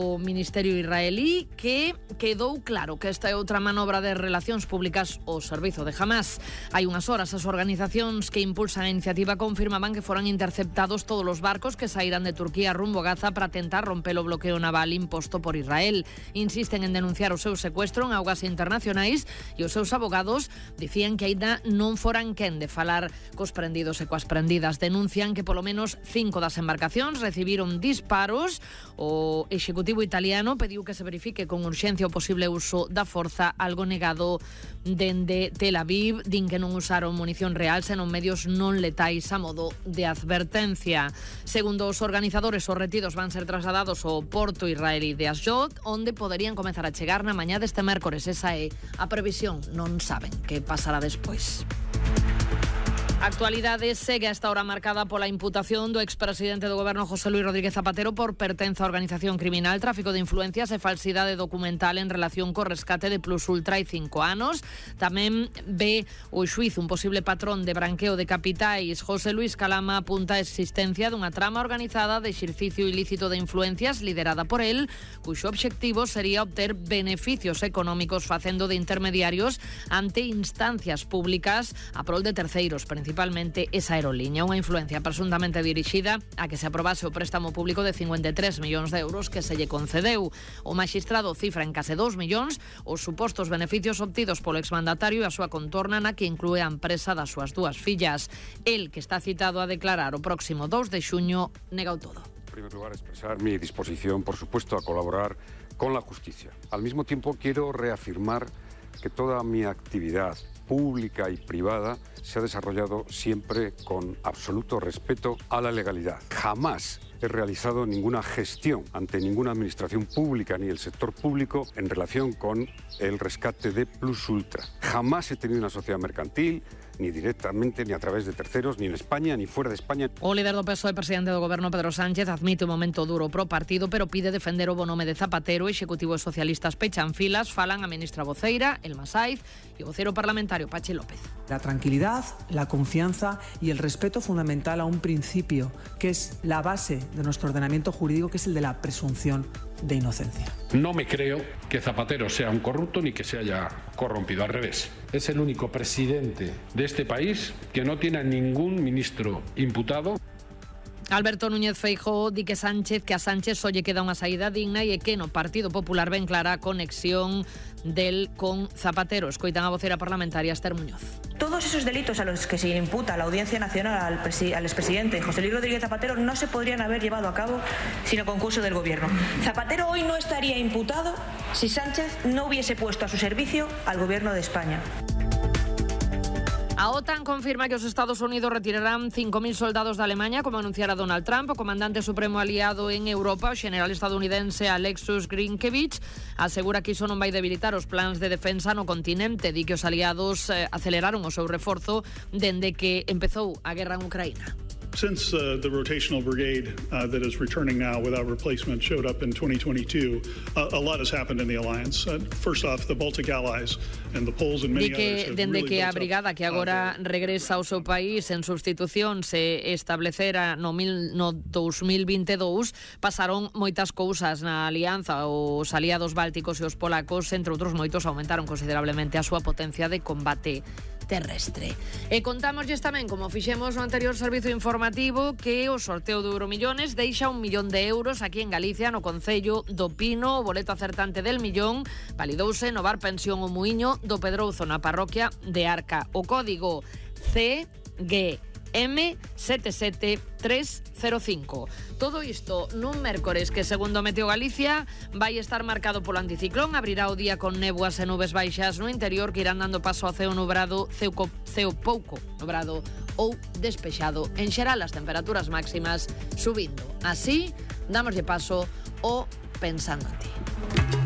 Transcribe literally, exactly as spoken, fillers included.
o Ministerio israelí, que quedou claro que esta é outra manobra de relacións públicas ao servizo de Hamas. Hai unhas horas as organizacións que impulsan a iniciativa confirmaban que foran interceptados todos os barcos que saíran de Turquía rumbo a Gaza para tentar romper o bloqueo naval imposto por Israel. Insisten en denunciar o seu secuestro en augas internacionais e os seus abogados dicían que aínda non foran quen de falar cos prendidos e coas prendidas. Denuncian que polo menos cinco das embarcacións recibiron disparos. O Executivo italiano pediu que se verifique con urxencia o posible uso da forza, algo negado dende Tel Aviv. Din que non usaron munición real, senón medios non letais a modo de advertencia. Segundo os organizadores, os retidos van ser trasladados ao porto israelí de Ashdod, onde poderían comezar a chegar na mañá deste mércores. Esa é a previsión. Non saben que pasará despois. A actualidade segue a esta hora marcada pola imputación do expresidente do Goberno José Luis Rodríguez Zapatero por pertenza a organización criminal, tráfico de influencias e falsidade documental en relación co rescate de Plus Ultra hai cinco anos. Tamén ve o xuíz un posible patrón de branqueo de capitais. José Luis Calama apunta a existencia dunha trama organizada de exercicio ilícito de influencias liderada por él, cuxo obxectivo sería obter beneficios económicos facendo de intermediarios ante instancias públicas a prol de terceiros, principalmente esa aerolínea. Unha influencia presuntamente dirixida a que se aprobase o préstamo público de cincuenta e tres millóns de euros que se lle concedeu. O magistrado cifra en case dos millóns os supostos beneficios obtidos polo exmandatario e a súa contorna, na que inclúe a empresa das súas dúas fillas. El, que está citado a declarar o próximo dos de xuño, negou todo. En primer lugar, expresar mi disposición, por supuesto, a colaborar con la justicia. Al mismo tiempo, quiero reafirmar que toda mi actividad pública y privada se ha desarrollado siempre con absoluto respeto a la legalidad. Jamás he realizado ninguna gestión ante ninguna administración pública ni el sector público en relación con el rescate de Plus Ultra. Jamás he tenido una sociedad mercantil, ni directamente, ni a través de terceros, ni en España, ni fuera de España. O líder do P S O E, presidente do Goberno, Pedro Sánchez, admite un momento duro pro partido, pero pide defender o bo nome de Zapatero. Executivo e socialistas pechan filas, falan a ministra voceira, Elma Saiz, e o vocero parlamentario, Pachi López. La tranquilidad, la confianza y el respeto fundamental a un principio que es la base de nuestro ordenamiento jurídico, que es el de la presunción de inocencia. No me creo que Zapatero sea un corrupto ni que se haya corrompido, al revés. Es el único presidente de este país que no tiene a ningún ministro imputado. Alberto Núñez Feijóo di que Sánchez que a Sánchez só lle queda unha saída digna e que no Partido Popular ben clara a conexión del con Zapatero. Escoitan a vocera parlamentaria Esther Muñoz. Todos esos delitos a los que se imputa la Audiencia Nacional al, presi- al expresidente José Luis Rodríguez Zapatero no se podrían haber llevado a cabo sin el concurso del Gobierno. Zapatero hoy no estaría imputado si Sánchez no hubiese puesto a su servicio al Gobierno de España. A OTAN confirma que os Estados Unidos retirarán cinco mil soldados de Alemania, como anunciara Donald Trump. O comandante supremo aliado en Europa, o general estadounidense Alexus Grinkevich, asegura que iso non vai debilitar os plans de defensa no continente. Di que os aliados eh, aceleraron o seu reforzo dende que empezou a guerra en Ucraína. Since uh, the rotational brigade uh, that is returning now without replacement showed up in twenty twenty-two, uh, a lot has happened in the alliance. Uh, first off, the Baltic allies and the Poles and many que, others have dende really que a built brigada up, que agora uh, regresa ao seu país en substitución se establecera no, mil, no dos mil veintidós, pasaron moitas cousas na alianza. Os aliados bálticos e os polacos, entre outros moitos, aumentaron considerablemente a súa potencia de combate terrestre. E contámoslles tamén, como fixemos no anterior servizo informativo, que o sorteo de Euromillones deixa un millón de euros aquí en Galicia, no Concello do Pino. O boleto acertante del millón validouse no bar Pensión o Muiño do Pedrouzo, na parroquia de Arca. O código C G M sete sete tres cero cinco. Todo isto nun mércores que, segundo Meteo Galicia, vai estar marcado polo anticiclón. Abrirá o día con néboas e nubes baixas no interior que irán dando paso a ceo nubrado, ceo, ceo pouco nubrado ou despexado. En xeral, as temperaturas máximas subindo. Así, damoslle paso o Pensando en Ti.